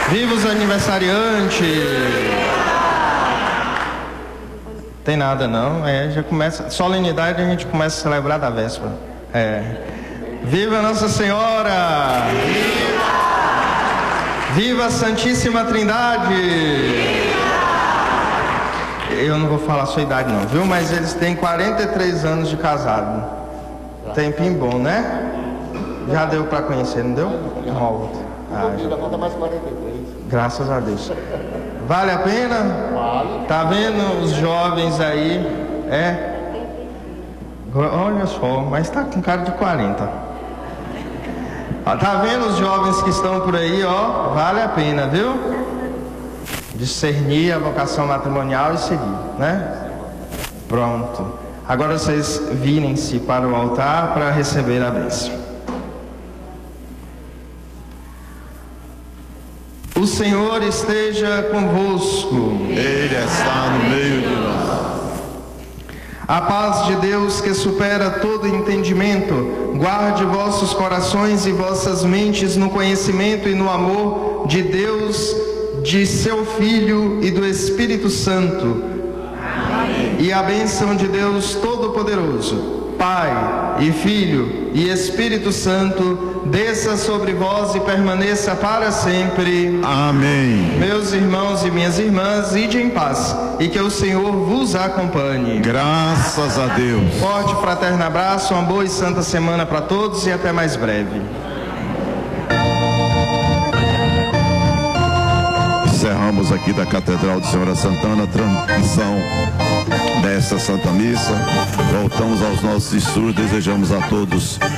Viva os aniversariantes! Tem nada não, já começa, solenidade a gente começa a celebrar da véspera. Viva Nossa Senhora! Viva a Santíssima Trindade! Eu não vou falar a sua idade não, viu? Mas eles têm 43 anos de casado. Tempinho bom, né? Já deu para conhecer, não deu? Graças a Deus. Vale a pena? Vale. Tá vendo os jovens aí? Olha só, mas tá com cara de 40. Tá vendo os jovens que estão por aí, ó? Vale a pena, viu? Discernir a vocação matrimonial e seguir, né? Pronto. Agora vocês virem-se para o altar para receber a bênção. O Senhor esteja convosco. Ele está no meio de nós. A paz de Deus, que supera todo entendimento, guarde vossos corações e vossas mentes no conhecimento e no amor de Deus, de seu Filho e do Espírito Santo. Amém. E a bênção de Deus Todo-Poderoso, Pai e Filho e Espírito Santo, desça sobre vós e permaneça para sempre. Amém. Meus irmãos e minhas irmãs, ide em paz e que o Senhor vos acompanhe. Graças a Deus. Forte fraterno abraço, uma boa e santa semana para todos e até mais breve. Encerramos aqui da Catedral de Senhora Santana a transmissão desta Santa Missa. Voltamos aos nossos estudos, desejamos a todos